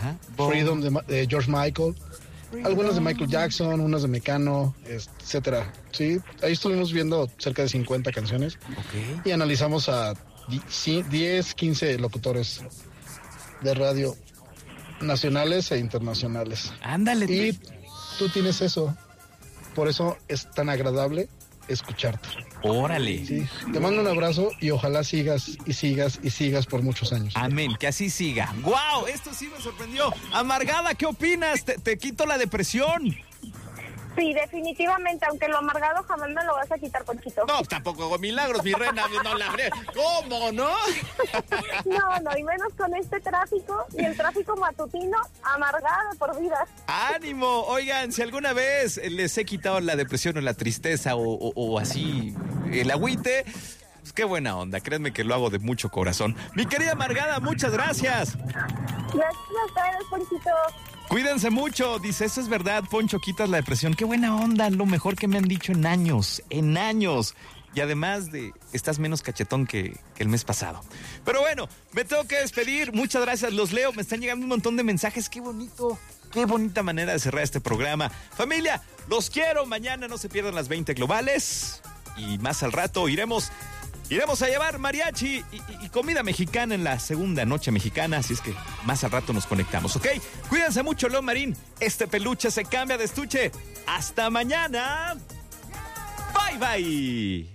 Ajá. Freedom de George Michael, algunas de Michael Jackson, unas de Mecano, etcétera. Sí, ahí estuvimos viendo cerca de 50 canciones y analizamos a 10, 15 locutores de radio nacionales e internacionales. Ándale. Y tú tienes eso, por eso es tan agradable escucharte. Órale. Sí, te mando un abrazo y ojalá sigas y sigas y sigas por muchos años. Amén, que así siga. ¡Guau! Esto sí me sorprendió. Amargada, ¿qué opinas? ¿Te quito la depresión? Sí, definitivamente, aunque lo amargado jamás me lo vas a quitar, Ponchito. No, tampoco hago milagros, mi reina. No la ¿Cómo, no? No, y menos con este tráfico y el tráfico matutino, amargada por vida. ¡Ánimo! Oigan, si alguna vez les he quitado la depresión o la tristeza o así el agüite, pues qué buena onda. Créanme que lo hago de mucho corazón. Mi querida Amargada, muchas gracias. Gracias a ustedes, Ponchito. Cuídense mucho, dice, eso es verdad, Poncho, quitas la depresión. Qué buena onda, lo mejor que me han dicho en años. Y además estás menos cachetón que el mes pasado. Pero bueno, me tengo que despedir, muchas gracias, los leo, me están llegando un montón de mensajes, qué bonito, qué bonita manera de cerrar este programa. Familia, los quiero, mañana no se pierdan las 20 globales y más al rato iremos a llevar mariachi y comida mexicana en la segunda noche mexicana, así es que más al rato nos conectamos, ¿ok? Cuídense mucho, León Marín. Este peluche se cambia de estuche. ¡Hasta mañana! ¡Bye, bye!